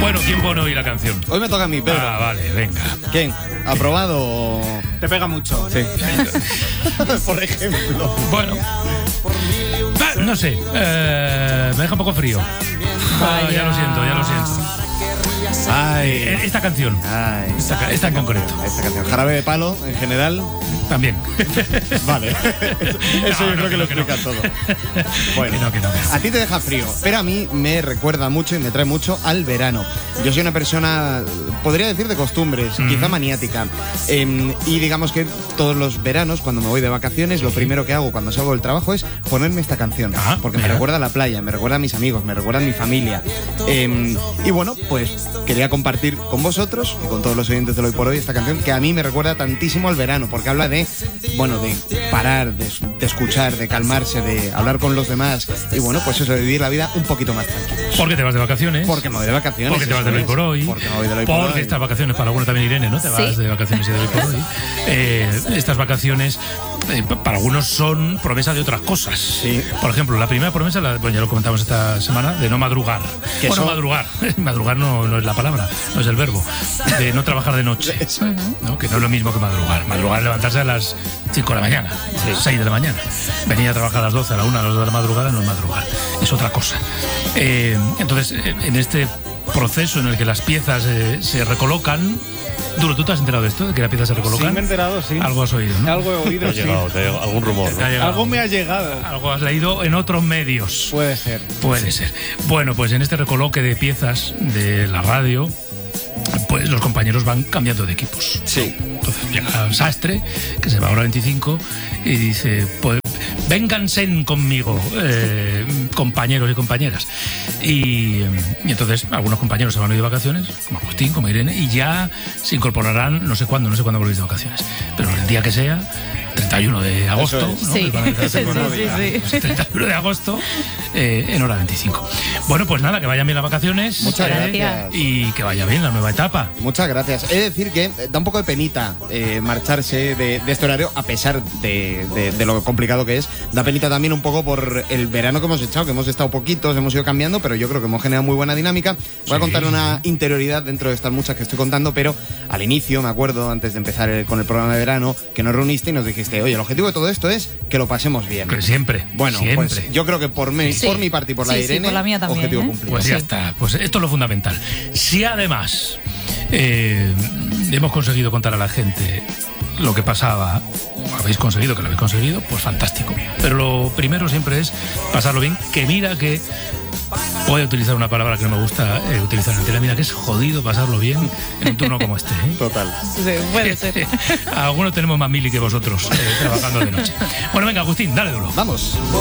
Bueno, ¿quién pone hoy la canción? Hoy me toca a mí, Pedro. Ah, vale, venga. ¿Quién? ¿Aprobado o...? Te pega mucho. Sí. Por ejemplo. Bueno, no sé, me deja un poco frío. Ya lo siento. Ay. Esta canción, Ay. esta en concreto, Esta canción. Jarabe de Palo, en general. también. Vale. Eso yo creo que lo explica todo. Bueno, Que no. a ti te deja frío, pero a mí me recuerda mucho y me trae mucho al verano. Yo soy una persona, podría decir, de costumbres, quizá maniática. Y digamos que todos los veranos, cuando me voy de vacaciones, lo primero que hago cuando salgo del trabajo es ponerme esta canción. Porque me recuerda a la playa, me recuerda a mis amigos, me recuerda a mi familia. Y bueno, pues quería compartir con vosotros y con todos los oyentes de Hoy por Hoy esta canción que a mí me recuerda tantísimo al verano, porque habla de parar, de escuchar, de calmarse, de hablar con los demás y bueno, pues eso, de vivir la vida un poquito más tranquilo. Porque te vas de vacaciones. Porque me voy de vacaciones. Porque te vas de Hoy por Hoy. Porque me voy de Hoy por Hoy. Porque estas vacaciones, para algunos también, Irene, ¿no? Te vas de vacaciones y de Hoy por Hoy. Estas vacaciones, para algunos son promesa de otras cosas. Sí. Por ejemplo, la primera promesa, ya lo comentamos esta semana, de no madrugar. Bueno, madrugar. Madrugar no es la palabra, no es el verbo. De no trabajar de noche. ¿No? Que no es lo mismo que madrugar. Madrugar es levantarse a las 5 de la mañana, 6 de la mañana. Venir a trabajar a las 12, a la 1, a las 2 de la madrugada no es madrugar. Es otra cosa. Entonces, en este proceso en el que las piezas se recolocan. Duro, ¿tú te has enterado de esto? ¿De que las piezas se recolocan? Sí, me he enterado, sí. Algo has oído, ¿no? Algo he oído, Te ha llegado algún rumor, ¿no? Algo me ha llegado. Algo has leído en otros medios. Puede ser. Puede ser. Bueno, pues en este recoloque de piezas de la radio, pues los compañeros van cambiando de equipos. Sí. Entonces llega Sastre, que se va ahora a 25, y dice, pues vénganse conmigo, compañeros y compañeras. Y entonces algunos compañeros se van a ir de vacaciones, como Agustín, como Irene, y ya se incorporarán no sé cuándo volvéis de vacaciones. Pero el día que sea, 31 de agosto, ¿no? Sí. Pues 31 de agosto, en hora 25. Bueno, pues nada, que vayan bien las vacaciones. Muchas gracias. Y que vaya bien la nueva etapa. Muchas gracias. He de decir que da un poco de penita marcharse de este horario, a pesar de lo complicado que es. Da penita también un poco por el verano que hemos echado, que hemos estado poquitos, hemos ido cambiando, pero yo creo que hemos generado muy buena dinámica. Voy a contar una interioridad dentro de estas muchas que estoy contando, pero al inicio, me acuerdo, antes de empezar con el programa de verano, que nos reuniste y nos dijiste, oye, el objetivo de todo esto es que lo pasemos bien. Que siempre. Bueno, siempre. Pues yo creo que por mi parte y por la de Irene, por la mía también, objetivo cumplido. Pues ya está. Pues esto es lo fundamental. Si además hemos conseguido contar a la gente lo que pasaba, habéis conseguido que lo habéis conseguido, pues fantástico. Pero lo primero siempre es pasarlo bien, que mira que voy a utilizar una palabra que no me gusta utilizar en tele, mira que es jodido pasarlo bien en un turno como este. Total. Sí, puede ser. Algunos tenemos más mili que vosotros trabajando de noche. Bueno, venga, Agustín, dale duro. Vamos.